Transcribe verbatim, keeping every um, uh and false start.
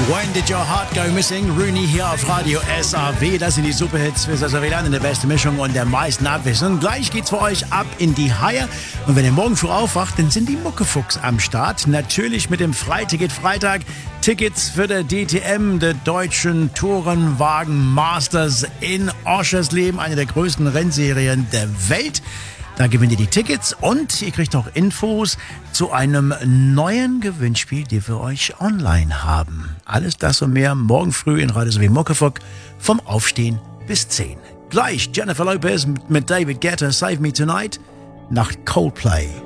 When Did Your Heart Go Missing? Rooney hier auf Radio S A W. Das sind die Superhits für Sassarilan in der besten Mischung und der meisten Abwechslung. Gleich geht's für euch ab in die Haie. Und wenn ihr morgen früh aufwacht, dann sind die Muckefuchs am Start. Natürlich mit dem Freiticket Freitag. Tickets für der D T M, der Deutschen Tourenwagen Masters in Oschersleben. Eine der größten Rennserien der Welt. Da gewinnt ihr die Tickets und ihr kriegt auch Infos zu einem neuen Gewinnspiel, die wir euch online haben. Alles das und mehr morgen früh in Radio S A W Muckefuck vom Aufstehen bis zehn. Gleich Jennifer Lopez mit David Guetta, Save Me Tonight nach Coldplay.